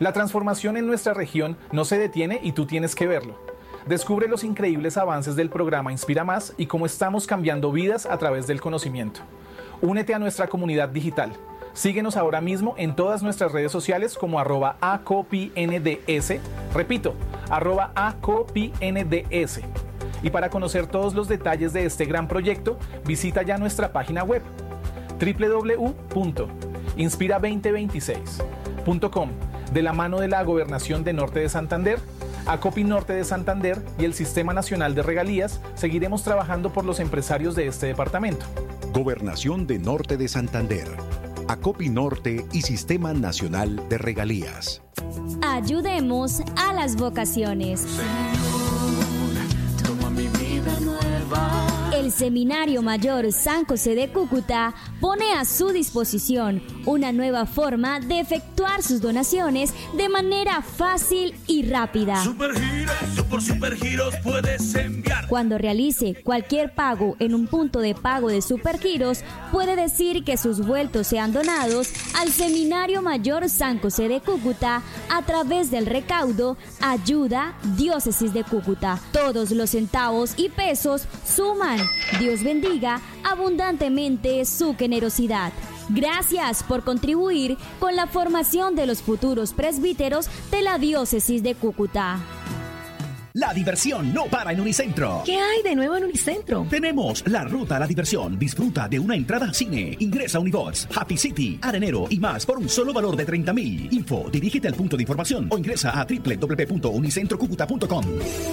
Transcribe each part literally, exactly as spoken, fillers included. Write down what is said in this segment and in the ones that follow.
La transformación en nuestra región no se detiene y tú tienes que verlo. Descubre los increíbles avances del programa Inspira Más y cómo estamos cambiando vidas a través del conocimiento. Únete a nuestra comunidad digital. Síguenos ahora mismo en todas nuestras redes sociales como arroba acopinds. Repito, arroba acopinds. Y para conocer todos los detalles de este gran proyecto, visita ya nuestra página web doble u doble u doble u punto inspira dos mil veintiséis punto com. De la mano de la Gobernación de Norte de Santander, Acopi Norte de Santander y el Sistema Nacional de Regalías, seguiremos trabajando por los empresarios de este departamento. Gobernación de Norte de Santander, Acopi Norte y Sistema Nacional de Regalías. Ayudemos a las vocaciones. Señor, toma mi vida nueva. El Seminario Mayor San José de Cúcuta pone a su disposición una nueva forma de efectuar sus donaciones de manera fácil y rápida. Supergiros, por Supergiros puedes enviar. Cuando realice cualquier pago en un punto de pago de Supergiros, puede decir que sus vueltos sean donados al Seminario Mayor San José de Cúcuta a través del recaudo Ayuda Diócesis de Cúcuta. Todos los centavos y pesos suman. Dios bendiga abundantemente su generosidad. Gracias por contribuir con la formación de los futuros presbíteros de la Diócesis de Cúcuta. La diversión no para en Unicentro. ¿Qué hay de nuevo en Unicentro? Tenemos la ruta a la diversión. Disfruta de una entrada al cine. Ingresa a Unibox, Happy City, Arenero y más por un solo valor de treinta mil. Info, dirígete al punto de información o ingresa a doble u doble u doble u punto unicentro cúcuta punto com.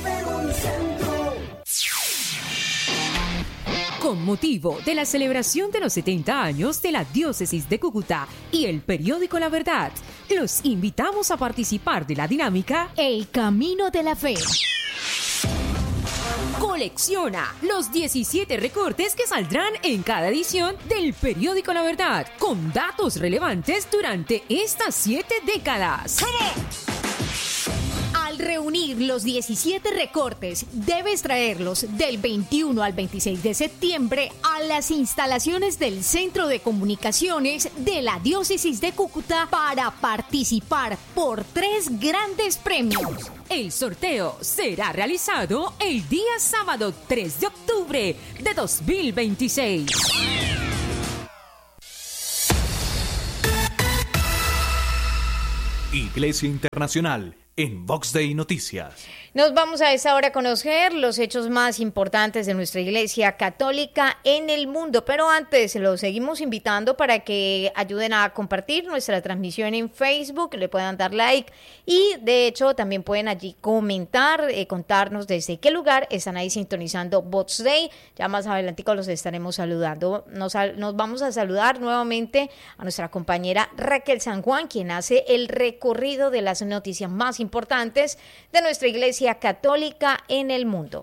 Con motivo de la celebración de los setenta años de la Diócesis de Cúcuta y el periódico La Verdad, los invitamos a participar de la dinámica El Camino de la Fe. Colecciona los diecisiete recortes que saldrán en cada edición del periódico La Verdad, con datos relevantes durante estas siete décadas. Al reunir los diecisiete recortes, debes traerlos del veintiuno al veintiséis de septiembre a las instalaciones del Centro de Comunicaciones de la Diócesis de Cúcuta para participar por tres grandes premios. El sorteo será realizado el día sábado tres de octubre de dos mil veintiséis. Iglesia Internacional en Vox Day Noticias. Nos vamos a esta hora a conocer los hechos más importantes de nuestra Iglesia Católica en el mundo, pero antes los seguimos invitando para que ayuden a compartir nuestra transmisión en Facebook, le puedan dar like y de hecho también pueden allí comentar, eh, contarnos desde qué lugar están ahí sintonizando Vox Day. Ya más adelantico los estaremos saludando. Nos, nos vamos a saludar nuevamente a nuestra compañera Raquel San Juan, quien hace el recorrido de las noticias más importantes de nuestra Iglesia Católica en el mundo.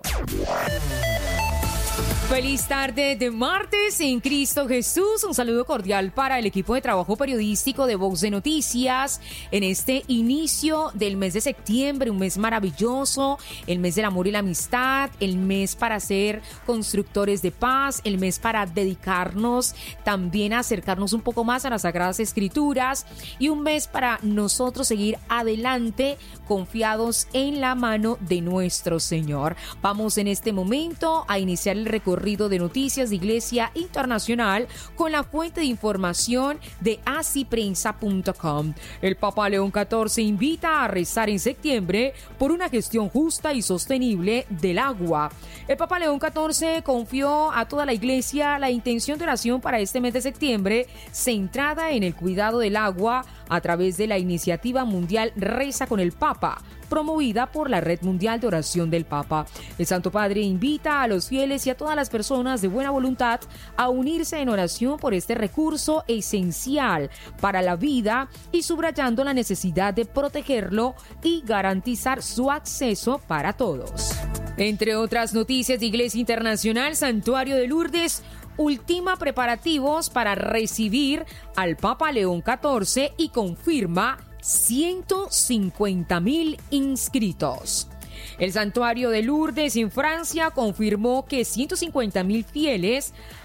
Feliz tarde de martes en Cristo Jesús. Un saludo cordial para el equipo de trabajo periodístico de Vox de Noticias en este inicio del mes de septiembre, un mes maravilloso, el mes del amor y la amistad, el mes para ser constructores de paz, el mes para dedicarnos también a acercarnos un poco más a las Sagradas Escrituras y un mes para nosotros seguir adelante confiados en la mano de nuestro Señor. Vamos en este momento a iniciar el recorrido de noticias de Iglesia Internacional con la fuente de información de así prensa punto com. El Papa León catorce invita a rezar en septiembre por una gestión justa y sostenible del agua. El Papa León catorce confió a toda la Iglesia la intención de oración para este mes de septiembre, centrada en el cuidado del agua a través de la iniciativa mundial Reza con el Papa, promovida por la Red Mundial de Oración del Papa. El Santo Padre invita a los fieles y a todas las personas de buena voluntad a unirse en oración por este recurso esencial para la vida y subrayando la necesidad de protegerlo y garantizar su acceso para todos. Entre otras noticias de Iglesia Internacional, Santuario de Lourdes ultima preparativos para recibir al Papa León catorce y confirma ciento cincuenta mil inscritos. El Santuario de Lourdes en Francia confirmó que ciento cincuenta mil fieles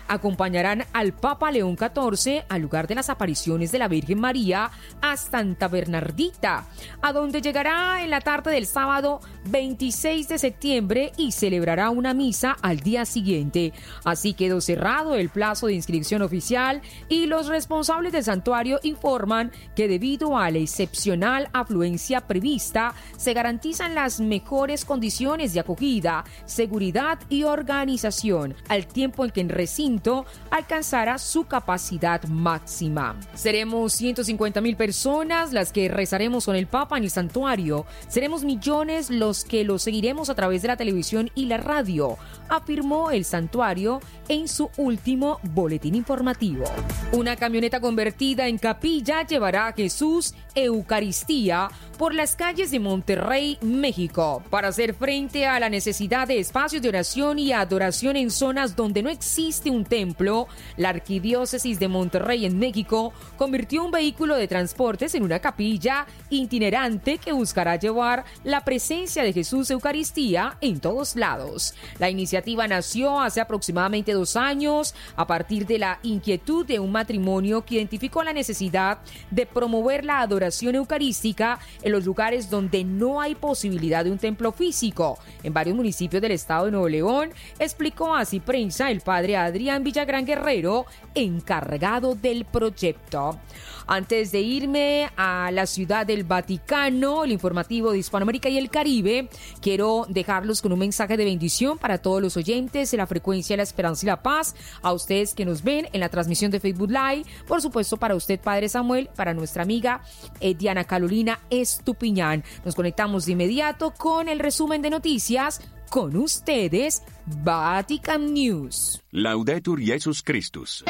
acompañarán al Papa León catorce al lugar de las apariciones de la Virgen María a Santa Bernardita, a donde llegará en la tarde del sábado veintiséis de septiembre y celebrará una misa al día siguiente. Así quedó cerrado el plazo de inscripción oficial y los responsables del santuario informan que debido a la excepcional afluencia prevista, se garantizan las mejores condiciones de acogida, seguridad y organización, al tiempo en que el recinto alcanzará su capacidad máxima. Seremos ciento cincuenta mil personas las que rezaremos con el Papa en el santuario. Seremos millones los que lo seguiremos a través de la televisión y la radio, afirmó el santuario en su último boletín informativo. Una camioneta convertida en capilla llevará a Jesús Eucaristía por las calles de Monterrey, México, para hacer frente a la necesidad de espacios de oración y adoración en zonas donde no existe un templo. La Arquidiócesis de Monterrey en México convirtió un vehículo de transportes en una capilla itinerante que buscará llevar la presencia de Jesús Eucaristía en todos lados. La iniciativa nació hace aproximadamente dos años a partir de la inquietud de un matrimonio que identificó la necesidad de promover la adoración eucarística en los lugares donde no hay posibilidad de un templo físico. En varios municipios del estado de Nuevo León, explicó así Prensa el padre Adrián Villagrán Guerrero, encargado del proyecto. Antes de irme a la ciudad del Vaticano, el informativo de Hispanoamérica y el Caribe, quiero dejarlos con un mensaje de bendición para todos los oyentes de la frecuencia de la esperanza y la paz, a ustedes que nos ven en la transmisión de Facebook Live, por supuesto para usted, Padre Samuel, para nuestra amiga eh, Diana Carolina Estupiñán. Nos conectamos de inmediato con el resumen de noticias. Con ustedes, Vatican News. Laudetur Jesus Christus.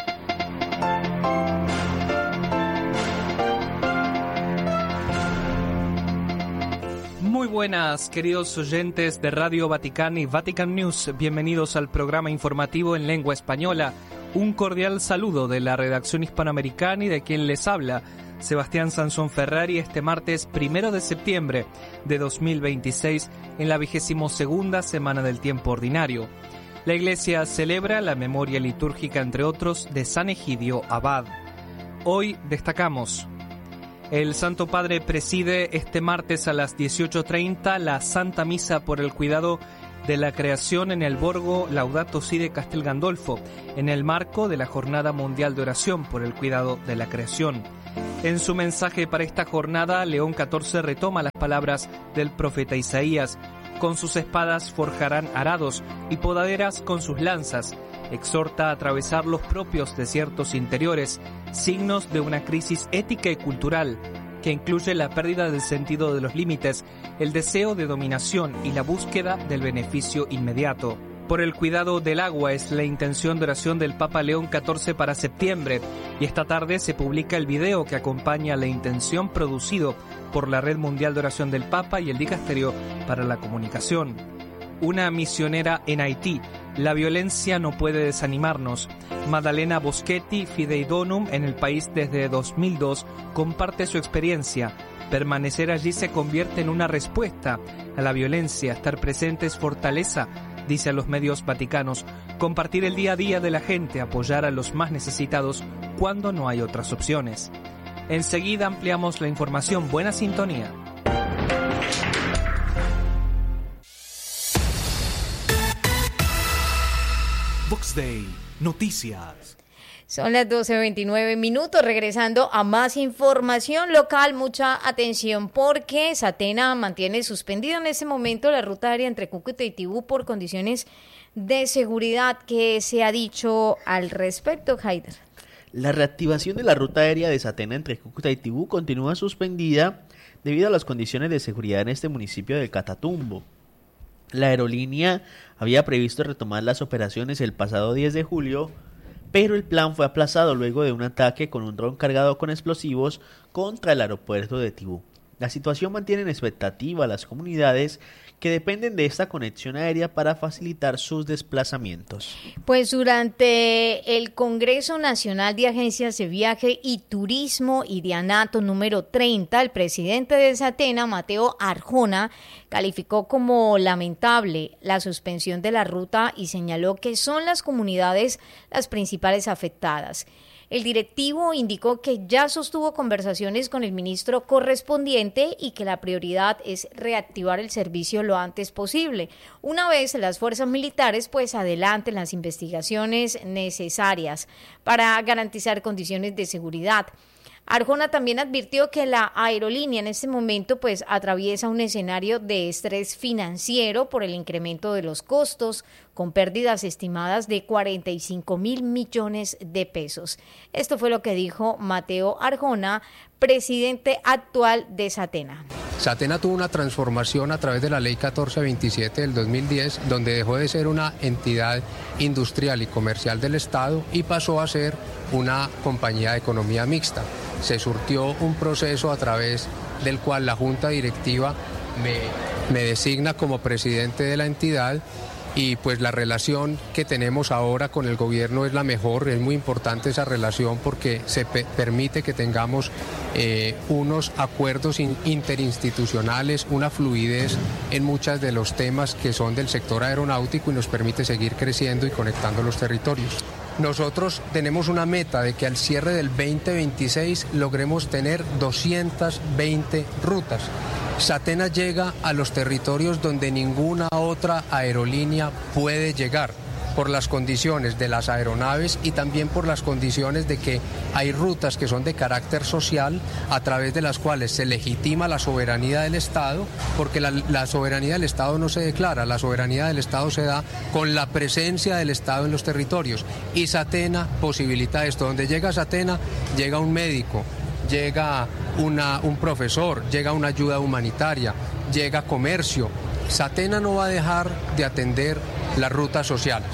Muy buenas, queridos oyentes de Radio Vaticana y Vatican News. Bienvenidos al programa informativo en lengua española. Un cordial saludo de la redacción hispanoamericana y de quien les habla, Sebastián Sansón Ferrari, este martes primero de septiembre de dos mil veintiséis, en la vigésimo segunda semana del tiempo ordinario. La Iglesia celebra la memoria litúrgica, entre otros, de San Egidio Abad. Hoy destacamos: el Santo Padre preside este martes a las dieciocho treinta la Santa Misa por el cuidado de la creación en el Borgo Laudato Si de Castel Gandolfo, en el marco de la Jornada Mundial de Oración por el Cuidado de la Creación. En su mensaje para esta jornada, León catorce retoma las palabras del profeta Isaías: con sus espadas forjarán arados y podaderas con sus lanzas. Exhorta a atravesar los propios desiertos interiores, signos de una crisis ética y cultural que incluye la pérdida del sentido de los límites, el deseo de dominación y la búsqueda del beneficio inmediato. Por el cuidado del agua es la intención de oración del Papa León catorce para septiembre, y esta tarde se publica el video que acompaña la intención, producido por la Red Mundial de Oración del Papa y el Dicasterio para la Comunicación. Una misionera en Haití: la violencia no puede desanimarnos. Maddalena Boschetti, Fidei Donum, en el país desde dos mil dos, comparte su experiencia. Permanecer allí se convierte en una respuesta a la violencia. Estar presente es fortaleza, dice a los medios vaticanos. Compartir el día a día de la gente, apoyar a los más necesitados cuando no hay otras opciones. Enseguida ampliamos la información. Buena sintonía. Vox Day, noticias. Son las doce veintinueve minutos, regresando a más información local. Mucha atención porque Satena mantiene suspendida en este momento la ruta aérea entre Cúcuta y Tibú por condiciones de seguridad. ¿Qué se ha dicho al respecto, Haider? La reactivación de la ruta aérea de Satena entre Cúcuta y Tibú continúa suspendida debido a las condiciones de seguridad en este municipio del Catatumbo. La aerolínea había previsto retomar las operaciones el pasado diez de julio, pero el plan fue aplazado luego de un ataque con un dron cargado con explosivos contra el aeropuerto de Tibú. La situación mantiene en expectativa a las comunidades que dependen de esta conexión aérea para facilitar sus desplazamientos. Pues durante el Congreso Nacional de Agencias de Viaje y Turismo y de ANATO número treinta, el presidente de SATENA, Mateo Arjona, calificó como lamentable la suspensión de la ruta y señaló que son las comunidades las principales afectadas. El directivo indicó que ya sostuvo conversaciones con el ministro correspondiente y que la prioridad es reactivar el servicio lo antes posible, una vez las fuerzas militares pues adelanten las investigaciones necesarias para garantizar condiciones de seguridad. Arjona también advirtió que la aerolínea en este momento pues atraviesa un escenario de estrés financiero por el incremento de los costos, con pérdidas estimadas de cuarenta y cinco mil millones de pesos. Esto fue lo que dijo Mateo Arjona, presidente actual de SATENA. SATENA tuvo una transformación a través de la ley catorce veintisiete del dos mil diez, donde dejó de ser una entidad industrial y comercial del Estado y pasó a ser una compañía de economía mixta. Se surtió un proceso a través del cual la Junta Directiva me, me designa como presidente de la entidad y pues la relación que tenemos ahora con el gobierno es la mejor. Es muy importante esa relación porque se pe- permite que tengamos eh, unos acuerdos in- interinstitucionales, una fluidez en muchos de los temas que son del sector aeronáutico y nos permite seguir creciendo y conectando los territorios. Nosotros tenemos una meta de que al cierre del veinte veintiséis logremos tener doscientas veinte rutas. SATENA llega a los territorios donde ninguna otra aerolínea puede llegar, por las condiciones de las aeronaves y también por las condiciones de que hay rutas que son de carácter social a través de las cuales se legitima la soberanía del Estado, porque la, la soberanía del Estado no se declara, la soberanía del Estado se da con la presencia del Estado en los territorios y SATENA posibilita esto. Donde llega SATENA, llega un médico, llega una, un profesor, llega una ayuda humanitaria, llega comercio. SATENA no va a dejar de atender las rutas sociales.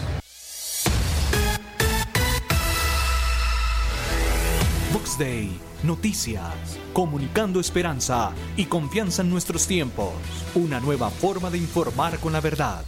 Vox Day, noticias, comunicando esperanza y confianza en nuestros tiempos. Una nueva forma de informar con la verdad.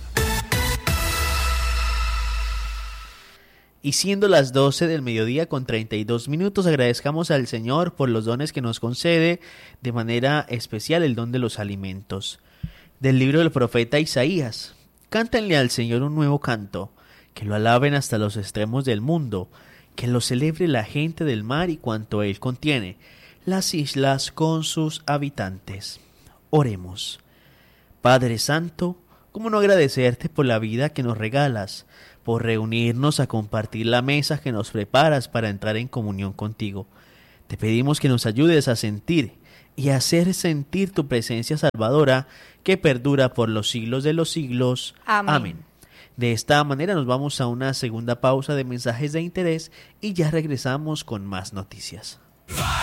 Y siendo las doce del mediodía con treinta y dos minutos, agradezcamos al Señor por los dones que nos concede, de manera especial el don de los alimentos. Del libro del profeta Isaías: cántenle al Señor un nuevo canto, que lo alaben hasta los extremos del mundo, que lo celebre la gente del mar y cuanto él contiene, las islas con sus habitantes. Oremos. Padre Santo, ¿cómo no agradecerte por la vida que nos regalas, por reunirnos a compartir la mesa que nos preparas para entrar en comunión contigo? Te pedimos que nos ayudes a sentir y a hacer sentir tu presencia salvadora que perdura por los siglos de los siglos. Amén. Amén. De esta manera nos vamos a una segunda pausa de mensajes de interés y ya regresamos con más noticias.